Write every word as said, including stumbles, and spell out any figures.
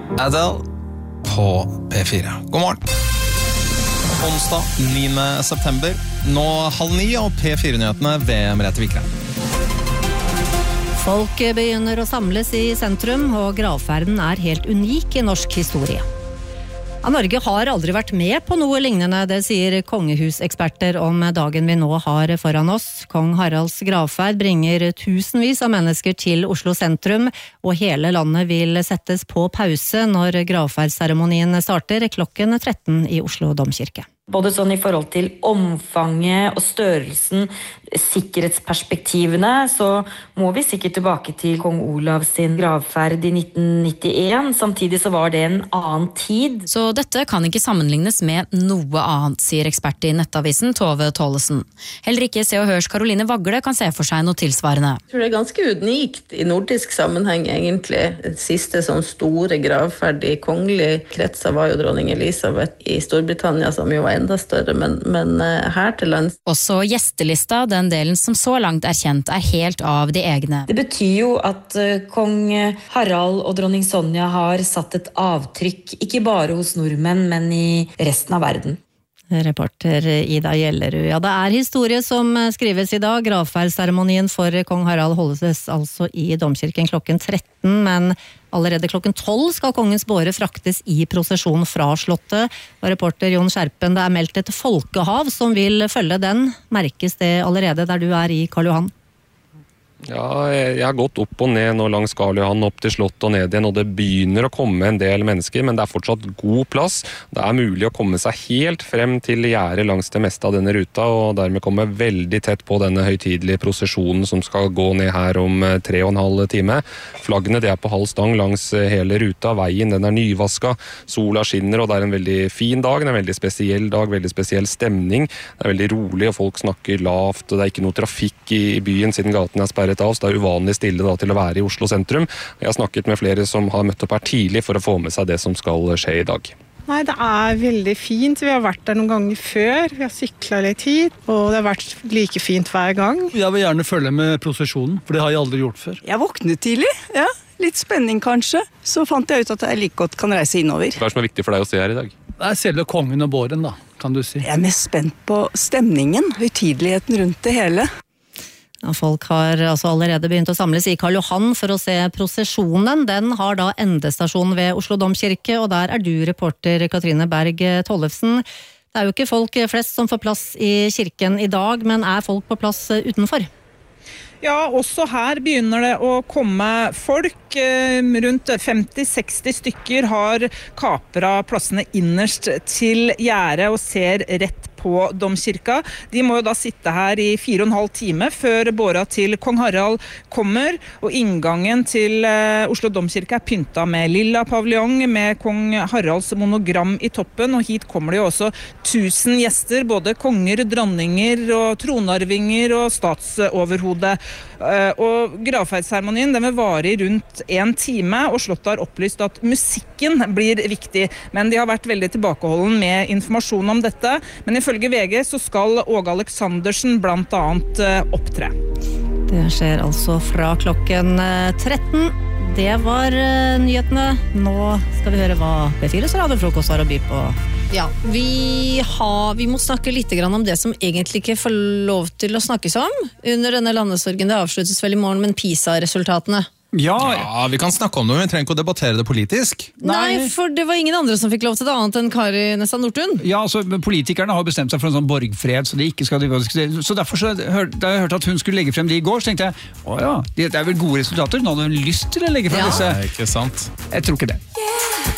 Adele på P fire. God morgen. Onsdag niende september. Nå halv ni og P fire-nyhetene ved Merete Vikrein. Folk begynner å samles i sentrum, og gravferden er helt unik i norsk historie. Ja, Norge har aldri vært med på noe lignende, det sier kongehuseksperter om dagen vi nå har foran oss. Kong Haralds gravferd bringer tusenvis av mennesker til Oslo sentrum, og hele landet vil settes på pause når gravferdsseremonien starter klokken tretten i Oslo domkirke. Både sånn i forhold til omfanget og størrelsen, sikkerhetsperspektivene, så må vi sikkert tilbake til kong Olav sin gravferd i nitten nittien. Samtidig så var det en annen tid. Så dette kan ikke sammenlignes med noe annet, sier ekspert i nettavisen Tove Tollesen. Heller ikke Se og Hørs Karoline Vagle kan se for seg noe tilsvarende. Jeg tror det er ganske unikt i nordisk sammenheng egentlig. Det siste sånn store gravferd i kongelig kretser var jo dronning Elisabeth i Storbritannia, som jo var enda større, men, men her til lands. Også gjestelista, den delen som så langt er kjent, er helt av de egne. Det betyr jo at kong Harald og dronning Sonja har satt et avtrykk, ikke bare hos nordmenn, men i resten av verden. Reporter Ida Gjellerud. Ja, det er historie som skrives i dag. Gravferdsseremonien for kong Harald holdes altså i domkirken klokken tretten, men allerede klokken tolv skal kongens båre fraktes i prosesjon fra slottet. Og reporter Jon Skjerpen, det er meldt et folkehav som vil følge den. Merkes det allerede der du er i Karl Johan? Ja, jeg har gått opp og ned nå langs Karl Johan, opp til slott og ned igjen, og det begynner å komme en del mennesker, men det er fortsatt god plass. Det er mulig å komme seg helt frem til gjerdet langs det meste av denne ruta, og dermed komme veldig tett på denne høytidelige prosesjonen som skal gå ned her om tre og en halv time. Flaggene det er på halv stang langs hele ruta, veien den er nyvaska, sola skinner, og det er en veldig fin dag, det er en veldig spesiell dag, veldig spesiell stemning. Det er veldig rolig, og folk snakker lavt, og det er ikke noe trafikk i byen siden gaten er sperret av, så det er uvanlig stille da, til å være i Oslo sentrum. Jeg har snakket med flere som har møtt opp her tidlig for å få med seg det som skal skje i dag. Nei, det er veldig fint. Vi har vært der noen ganger før. Vi har syklet litt hit, og det har vært like fint hver gang. Jeg vil gjerne følge med prosesjonen, for det har jeg aldri gjort før. Jeg våknet tidlig, ja. Litt spenning kanskje. Så fant jeg ut at jeg like godt kan reise innover. Hva er det som er viktig for deg å se her i dag? Det er selve kongen og båren da, kan du si. Jeg er mest spent på stemningen, høytideligheten rundt det hele. Ja, folk har altså allerede begynt å samles i Karl Johan for å se prosesjonen. Den har da endestasjon ved Oslo domkirke, og der er du reporter Katrine Berg Tollefsen. Det er jo ikke folk flest som får plass i kirken i dag, men er folk på plass utenfor? Ja, også her begynner det å komme folk. Rundt femti til seksti stykker har kapret plassene innerst til gjerdet og ser rett på domkirka. De må jo da sitte her i fire og en halv time før båra til kong Harald kommer, og inngangen til Oslo domkirke er pynta med lilla paviljong med kong Haralds monogram i toppen, og hit kommer det jo også tusen gjester, både konger, dronninger og tronarvinger og statsoverhode. Og gravferdsseremonien den vil vare i rundt en time, og slottet har opplyst at musikken blir viktig, men de har vært veldig tilbakeholden med informasjon om dette. Men ifølge V G så skal Åge Aleksandersen blant annet opptre. Det skjer altså fra klokken tretten. Det var nyhetene. Nå skal vi høre hva P fires radiofrokost har å by på. Ja, vi, har, vi må snakke litt om det som egentlig ikke får lov til å snakkes om under denne landesorgen. Det avsluttes vel i morgen, men PISA-resultatene. Ja, ja, vi kan snakke om det, men vi trenger ikke å debattere det politisk. Nei, for det var ingen andre som fikk lov til det annet enn Kari Nessa Nordtun. Ja, altså, politikerne har bestemt seg for en sånn borgfred, så de ikke skal... Så derfor, så, da jeg hørte at hun skulle legge frem det i går, så tenkte jeg, å ja, det er vel gode resultater, nå hadde hun lyst til å legge frem ja. disse. Ikke sant? Jeg tror ikke det.